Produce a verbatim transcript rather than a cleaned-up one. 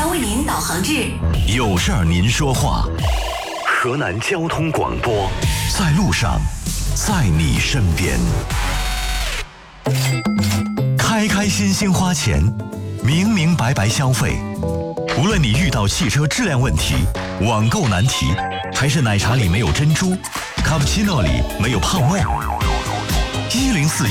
将为您导航至有事儿您说话。河南交通广播，在路上，在你身边。开开心心花钱，明明白白消费。无论你遇到汽车质量问题、网购难题，还是奶茶里没有珍珠，卡布奇诺里没有泡沫，